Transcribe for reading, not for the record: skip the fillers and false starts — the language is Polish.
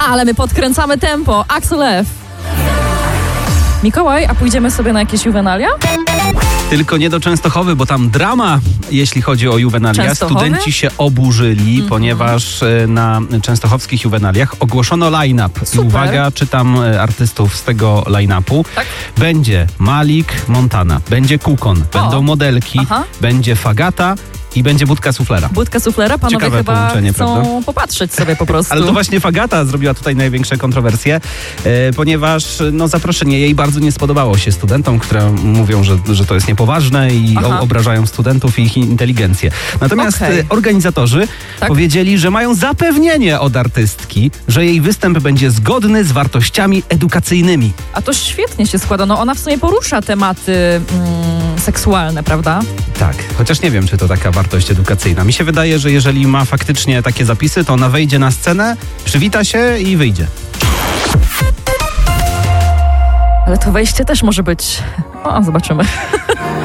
Ale my podkręcamy tempo. Axel F. Mikołaj, a pójdziemy sobie na jakieś juwenalia? Tylko nie do Częstochowy, bo tam drama, jeśli chodzi o juwenalia. Częstochowy? Studenci się oburzyli, ponieważ na częstochowskich juwenaliach ogłoszono line-up. I Super. uwaga, czytam artystów z tego line-upu. Tak? Będzie Malik Montana, będzie Kukon, będą modelki, Aha. będzie Fagata i będzie Budka Suflera. Budka suflera, panowie Ciekawe chyba połączenie, chcą prawda? popatrzeć sobie po prostu. Ale to właśnie Fagata zrobiła tutaj największe kontrowersje, ponieważ zaproszenie jej bardzo nie spodobało się studentom, które mówią, że to jest niepoważne i Aha. obrażają studentów i ich inteligencję. Natomiast Okej. organizatorzy Tak? powiedzieli, że mają zapewnienie od artystki, że jej występ będzie zgodny z wartościami edukacyjnymi. A to świetnie się składa. No ona w sumie porusza tematy seksualne, prawda? Tak, chociaż nie wiem, czy to taka wartość edukacyjna. Mi się wydaje, że jeżeli ma faktycznie takie zapisy, to ona wejdzie na scenę, przywita się i wyjdzie. Ale to wejście też może być... O, zobaczymy.